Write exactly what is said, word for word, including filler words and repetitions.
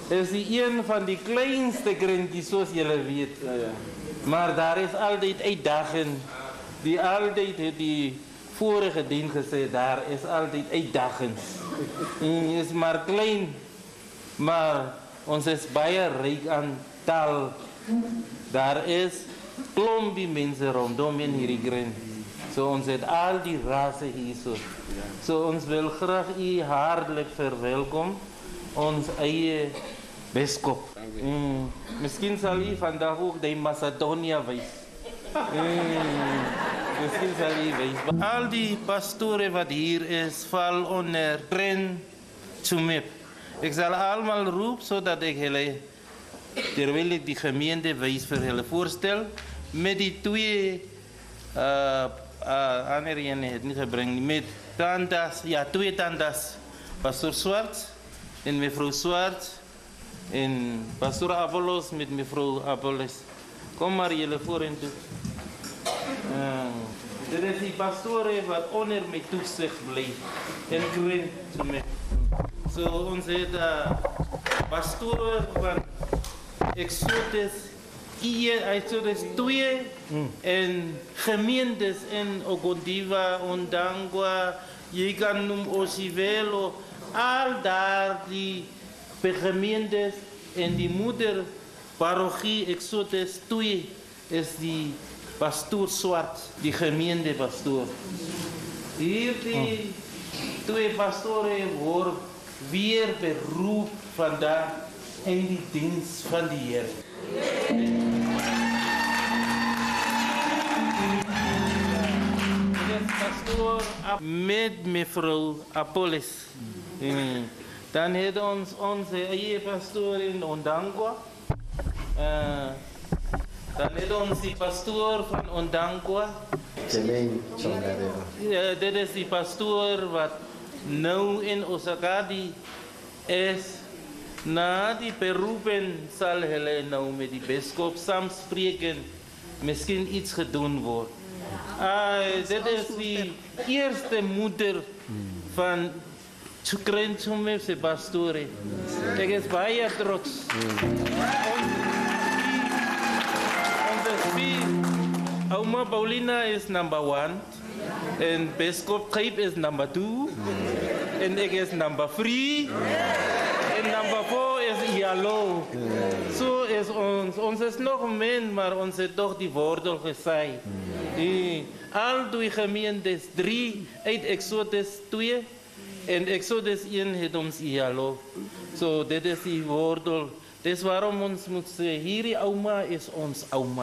is die een van die kleinste krentjies soos julle weet. Ja, ja. Maar daar is altyd uitdaging. Die altyd het die vorige dien gesê, daar is altyd uitdagings. Mm, is maar klein, maar ons is baie ryk aan taal. Daar is klompie mense rondom in hierdie grens. So ons het al die rasse hier so. So ons wil graag u hartelijk verwelkom, ons eie biskop. Mm, miskien sal u vandag ook die Macedonia wys. Mm, miskien sal u wys. Al die pastore wat hier is, val onder Kren Tsumeb. Ik zal allemaal roepen, zodat ik hulle, terwijl ik die gemeente wijs voor hulle voorstel, met die twee, uh, uh, andere ene het niet gebracht, met tandas, ja, twee tandas, pastor Zwart en mevrouw Zwart en pastor Apollos met mevrouw Apollos. Kom maar jullie voor en toe. Uh, dit is die pastoren wat onder mijn toezicht blijft en Kren Tsumeb. So ons het uh, pastoor van Exodus een, Exodus twee mm. en gemeentes in Ogondiva, Ondangwa, je kan noemen Osivelo, al daar die gemeentes en die moeder parochie Exodus twee is die pastoor Zwart, die gemeentepastoor. Hier die oh. twee pastoren worden weer beroep vandaag in die dienst van de Heer. Pastoor met mevrouw Apollos. Mm. Dan heeft ons onze eigen pastoor in Ondangwa. Uh, dan heeft ons die pastoor van Ondangwa. Ja, dit is die pastoor wat nou in Osakadi is. Na die beroepen zal hij nou met die biskop samenspreken. Misschien iets gedaan wordt. Ah, dit is die eerste moeder van Kren Tsumebse pastoor. Ik is baie trots. Onze vier. Oma Paulina is number one. En biskop Kip is number two. En ik is number three. En number four is Ialo. Zo is ons. Ons is nog een mens, maar ons heeft toch die wortel gezaaid. Die, al die gemeentes, drie uit Exodus twee. En Exodus een heeft ons Ialo. Zo, dit is die wortel. Dus waarom ons moet zeggen, hierdie oma is ons oma.